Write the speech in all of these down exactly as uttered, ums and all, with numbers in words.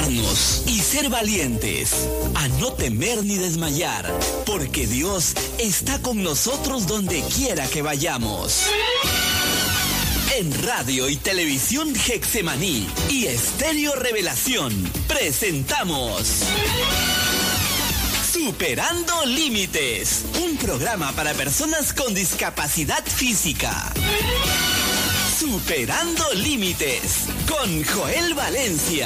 levantarnos y ser valientes, a no temer ni desmayar, porque Dios está con nosotros donde quiera que vayamos. En Radio y Televisión Getsemaní y Estéreo Revelación presentamos Superando Límites, un programa para personas con discapacidad física. Superando Límites con Joel Valencia.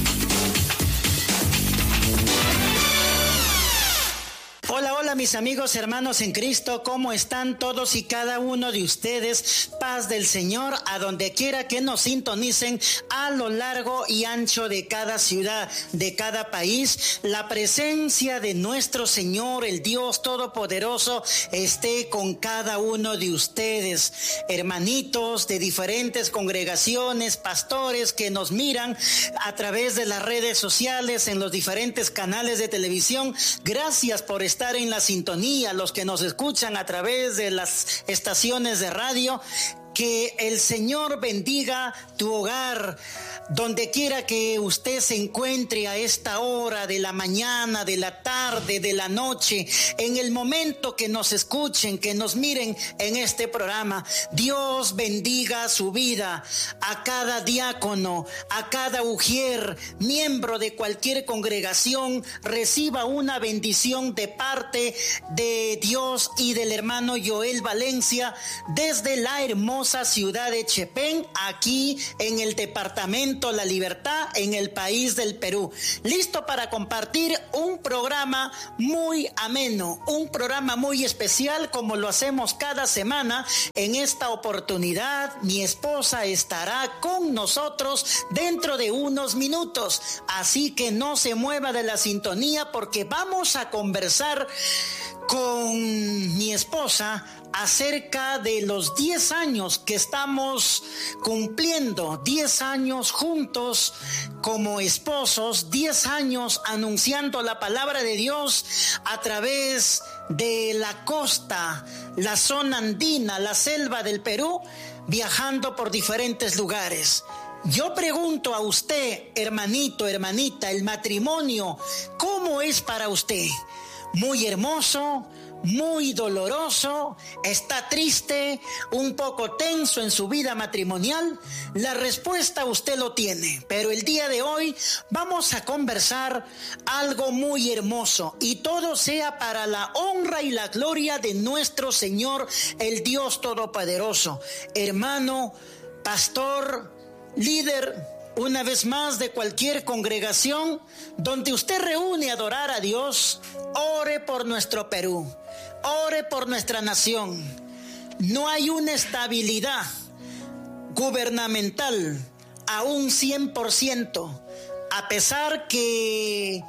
Hola, hola mis amigos, hermanos en Cristo, ¿cómo están todos y cada uno de ustedes? Paz del Señor a donde quiera que nos sintonicen a lo largo y ancho de cada ciudad, de cada país. La presencia de nuestro Señor, el Dios Todopoderoso, esté con cada uno de ustedes. Hermanitos de diferentes congregaciones, pastores que nos miran a través de las redes sociales, en los diferentes canales de televisión, gracias por estar estar en la sintonía, los que nos escuchan a través de las estaciones de radio. Que el Señor bendiga tu hogar, donde quiera que usted se encuentre a esta hora de la mañana, de la tarde, de la noche, en el momento que nos escuchen, que nos miren en este programa. Dios bendiga su vida, a cada diácono, a cada ujier, miembro de cualquier congregación, reciba una bendición de parte de Dios y del hermano Joel Valencia desde la hermosa ciudad de Chepén, aquí en el departamento La Libertad, en el país del Perú. Listo para compartir un programa muy ameno, un programa muy especial como lo hacemos cada semana. En esta oportunidad mi esposa estará con nosotros dentro de unos minutos, así que no se mueva de la sintonía porque vamos a conversar con mi esposa acerca de los diez años que estamos cumpliendo, diez años juntos como esposos, diez años anunciando la palabra de Dios a través de la costa, la zona andina, la selva del Perú, viajando por diferentes lugares. Yo pregunto a usted, hermanito, hermanita, el matrimonio, ¿cómo es para usted? Muy hermoso, muy doloroso, está triste, un poco tenso en su vida matrimonial. La respuesta usted lo tiene, pero el día de hoy vamos a conversar algo muy hermoso y todo sea para la honra y la gloria de nuestro Señor, el Dios Todopoderoso. Hermano, pastor, líder, una vez más de cualquier congregación donde usted reúne a adorar a Dios, ore por nuestro Perú, ore por nuestra nación. No hay una estabilidad gubernamental a un cien por ciento, a pesar que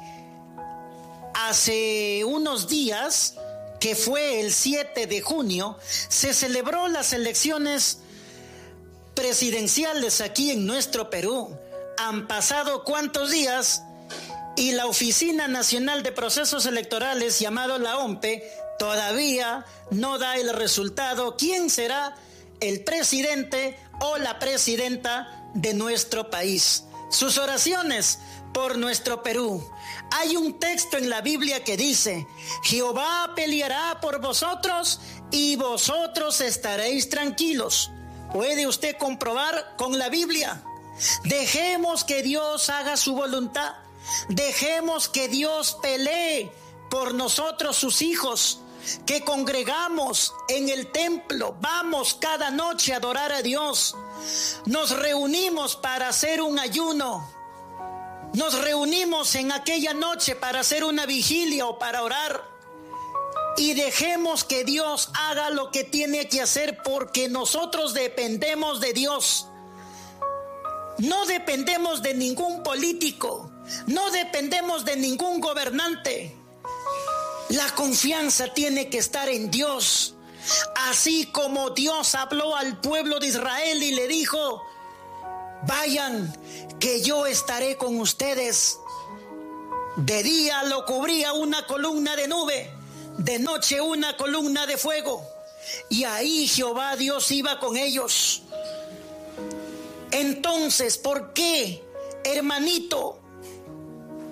hace unos días, que fue el siete de junio, se celebró las elecciones presidenciales aquí en nuestro Perú. Han pasado cuántos días y la Oficina Nacional de Procesos Electorales, llamado la O M P E, todavía no da el resultado. ¿Quién será el presidente o la presidenta de nuestro país? Sus oraciones por nuestro Perú. Hay un texto en la Biblia que dice: Jehová peleará por vosotros y vosotros estaréis tranquilos. ¿Puede usted comprobar con la Biblia? Dejemos que Dios haga su voluntad. Dejemos que Dios pelee por nosotros, sus hijos, que congregamos en el templo. Vamos cada noche a adorar a Dios. Nos reunimos para hacer un ayuno. Nos reunimos en aquella noche para hacer una vigilia o para orar. Y dejemos que Dios haga lo que tiene que hacer, porque nosotros dependemos de Dios. No dependemos de ningún político, no dependemos de ningún gobernante. La confianza tiene que estar en Dios. Así como Dios habló al pueblo de Israel y le dijo: vayan, que yo estaré con ustedes. De día lo cubría una columna de nube, de noche una columna de fuego, y ahí Jehová Dios iba con ellos. Entonces, ¿por qué, hermanito,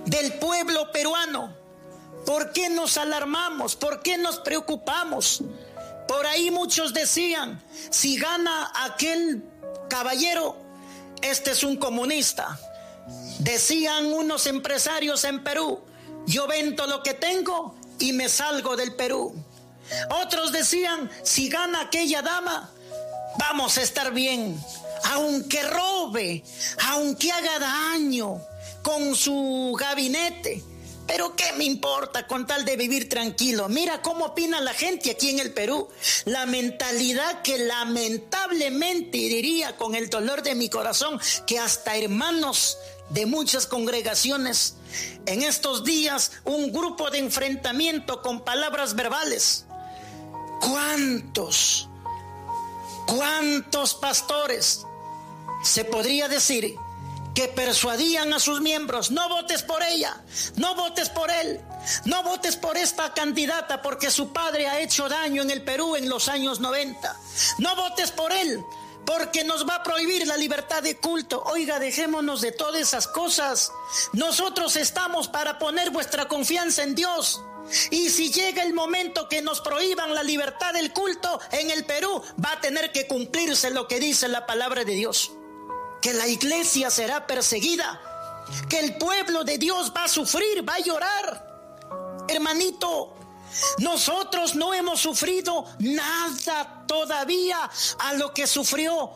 del pueblo peruano. ¿Por qué nos alarmamos? ¿Por qué nos preocupamos? Por ahí muchos decían, si gana aquel caballero, este es un comunista. Decían unos empresarios en Perú, yo vendo lo que tengo y me salgo del Perú. Otros decían, si gana aquella dama, vamos a estar bien, aunque robe, aunque haga daño con su gabinete. Pero ¿qué me importa con tal de vivir tranquilo? Mira cómo opina la gente aquí en el Perú. La mentalidad que lamentablemente, diría con el dolor de mi corazón, que hasta hermanos de muchas congregaciones, en estos días un grupo de enfrentamiento con palabras verbales. ¿Cuántos, cuántos pastores se podría decir que persuadían a sus miembros? No votes por ella, no votes por él, no votes por esta candidata porque su padre ha hecho daño en el Perú en los años noventa. No votes por él porque nos va a prohibir la libertad de culto. Oiga, dejémonos de todas esas cosas. Nosotros estamos para poner vuestra confianza en Dios. Y si llega el momento que nos prohíban la libertad del culto en el Perú, va a tener que cumplirse lo que dice la palabra de Dios. Que la iglesia será perseguida, que el pueblo de Dios va a sufrir, va a llorar. Hermanito, nosotros no hemos sufrido nada todavía a lo que sufrió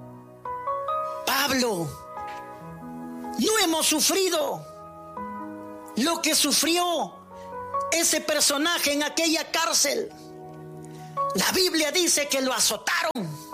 Pablo. No hemos sufrido lo que sufrió ese personaje en aquella cárcel. La Biblia dice que lo azotaron.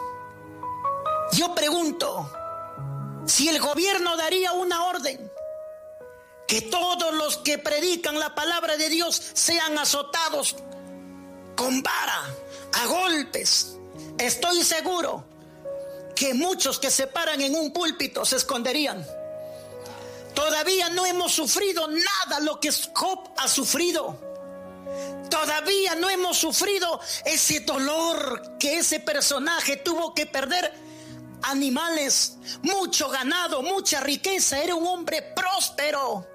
Yo pregunto, si el gobierno daría una orden que todos los que predican la palabra de Dios sean azotados con vara, a golpes, estoy seguro que muchos que se paran en un púlpito se esconderían. Todavía no hemos sufrido nada lo que Job ha sufrido. Todavía no hemos sufrido ese dolor que ese personaje tuvo que perder. Animales, mucho ganado, mucha riqueza, era un hombre próspero.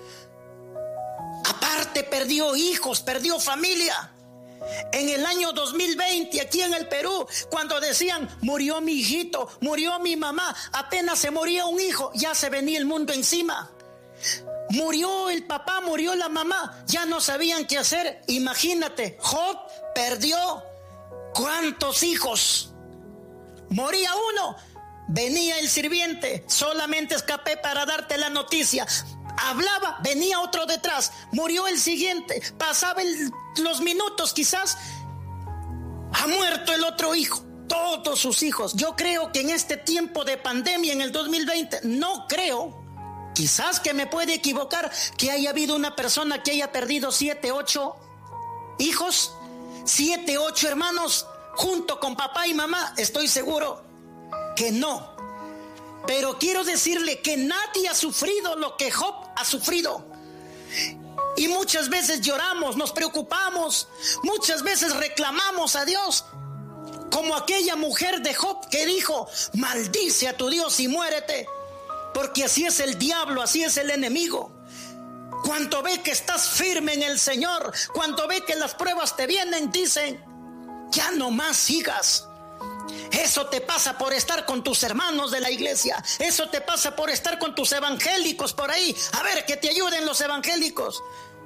Aparte perdió hijos, perdió familia. En el año dos mil veinte, aquí en el Perú, cuando decían, murió mi hijito, murió mi mamá, apenas se moría un hijo, ya se venía el mundo encima. Murió el papá, murió la mamá, ya no sabían qué hacer. Imagínate, Job perdió ¿cuántos hijos? Moría uno, venía el sirviente, solamente escapé para darte la noticia. Hablaba, venía otro detrás, murió el siguiente, pasaba el, los minutos quizás, ha muerto el otro hijo, todos sus hijos. Yo creo que en este tiempo de pandemia, en el dos mil veinte, no creo, quizás que me puede equivocar, que haya habido una persona que haya perdido siete, ocho hijos, siete, ocho hermanos, junto con papá y mamá. Estoy seguro que no. Pero quiero decirle que nadie ha sufrido lo que Job ha sufrido. Y muchas veces lloramos, nos preocupamos, muchas veces reclamamos a Dios. Como aquella mujer de Job que dijo, maldice a tu Dios y muérete. Porque así es el diablo, así es el enemigo. Cuando ve que estás firme en el Señor, cuando ve que las pruebas te vienen, dicen, ya no más sigas. Eso te pasa por estar con tus hermanos de la iglesia. Eso te pasa por estar con tus evangélicos por ahí. A ver, que te ayuden los evangélicos.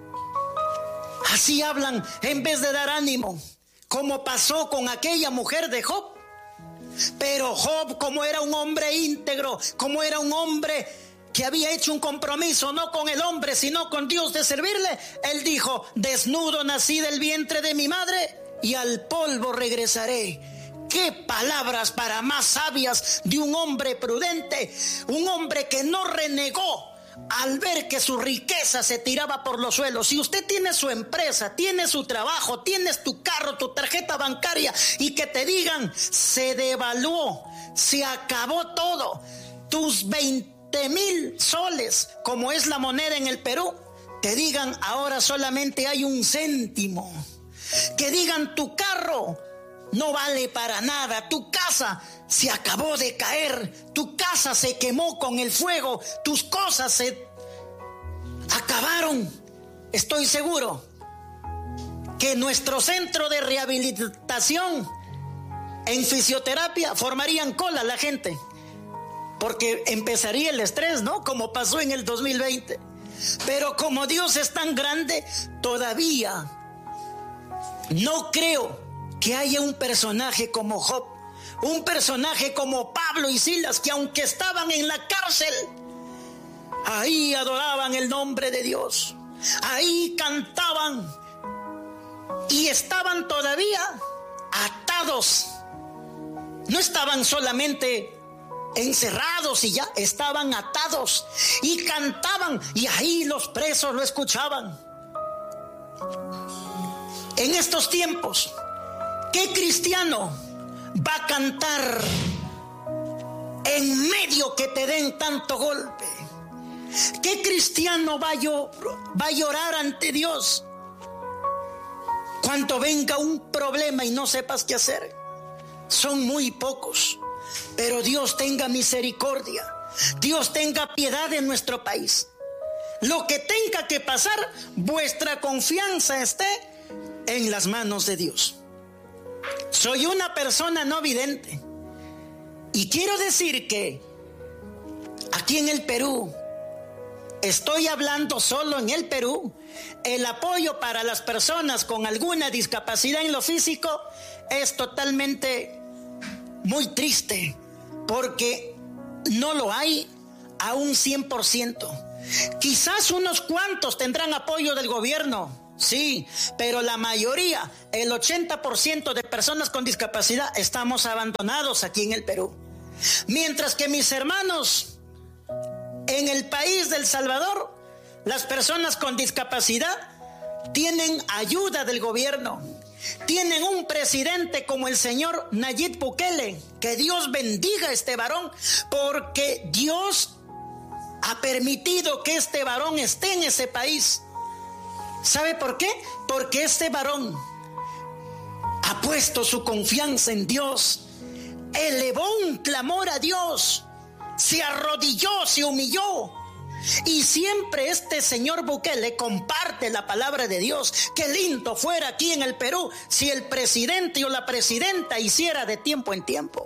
Así hablan en vez de dar ánimo, como pasó con aquella mujer de Job. Pero Job, como era un hombre íntegro, como era un hombre que había hecho un compromiso no con el hombre, sino con Dios de servirle, él dijo, desnudo nací del vientre de mi madre y al polvo regresaré. Qué palabras para más sabias de un hombre prudente, un hombre que no renegó al ver que su riqueza se tiraba por los suelos. Si usted tiene su empresa, tiene su trabajo, tienes tu carro, tu tarjeta bancaria y que te digan, se devaluó, se acabó todo, tus veinte mil soles, como es la moneda en el Perú, te digan ahora solamente hay un céntimo, que digan tu carro no vale para nada, tu casa se acabó de caer, tu casa se quemó con el fuego, tus cosas se acabaron, estoy seguro, que nuestro centro de rehabilitación en fisioterapia formarían cola la gente, porque empezaría el estrés, ¿no? Como pasó en el dos mil veinte. Pero como Dios es tan grande, todavía no creo que haya un personaje como Job, un personaje como Pablo y Silas, que aunque estaban en la cárcel, ahí adoraban el nombre de Dios, ahí cantaban y estaban todavía atados. No estaban solamente encerrados y ya, estaban atados y cantaban, y ahí los presos lo escuchaban. En estos tiempos, ¿qué cristiano va a cantar en medio que te den tanto golpe? ¿Qué cristiano va a, llor- va a llorar ante Dios cuando venga un problema y no sepas qué hacer? Son muy pocos, pero Dios tenga misericordia, Dios tenga piedad de nuestro país. Lo que tenga que pasar, vuestra confianza esté en las manos de Dios. Soy una persona no vidente y quiero decir que aquí en el Perú, estoy hablando solo en el Perú, el apoyo para las personas con alguna discapacidad en lo físico es totalmente muy triste, porque no lo hay a un cien por ciento. Quizás unos cuantos tendrán apoyo del gobierno, sí, pero la mayoría, el ochenta por ciento de personas con discapacidad, estamos abandonados aquí en el Perú. Mientras que mis hermanos en el país del Salvador, las personas con discapacidad tienen ayuda del gobierno. Tienen un presidente como el señor Nayib Bukele. Que Dios bendiga a este varón, porque Dios ha permitido que este varón esté en ese país. ¿Sabe por qué? Porque este varón ha puesto su confianza en Dios, elevó un clamor a Dios, se arrodilló, se humilló. Y siempre este señor Bukele comparte la palabra de Dios. Qué lindo fuera aquí en el Perú si el presidente o la presidenta hiciera de tiempo en tiempo.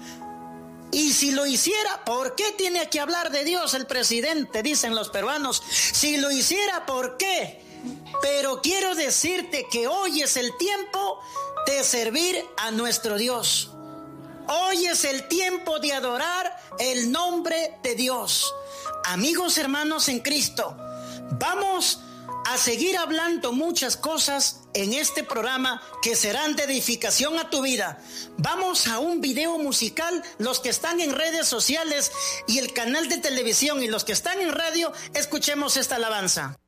Y si lo hiciera, ¿por qué tiene que hablar de Dios el presidente? Dicen los peruanos. Si lo hiciera, ¿por qué? Pero quiero decirte que hoy es el tiempo de servir a nuestro Dios. Hoy es el tiempo de adorar el nombre de Dios. Amigos, hermanos en Cristo, vamos a seguir hablando muchas cosas en este programa que serán de edificación a tu vida. Vamos a un video musical. Los que están en redes sociales y el canal de televisión y los que están en radio, escuchemos esta alabanza.